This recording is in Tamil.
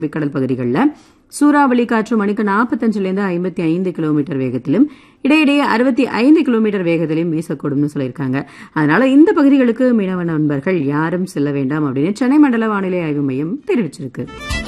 கடல் பகுதிகளில் சூறாவளி காற்று மணிக்கு 45லேருந்து 55 கிலோமீட்டர் வேகத்திலும் இடையிடையே 65 கிலோமீட்டர் வேகத்திலும் வீசக்கூடும்னு சொல்லியிருக்காங்க. அதனால இந்த பகுதிகளுக்கு மீனவ நண்பர்கள் யாரும் செல்ல வேண்டாம் அப்படின்னு சென்னை மண்டல வானிலை ஆய்வு மையம் தெரிவிச்சிருக்கு.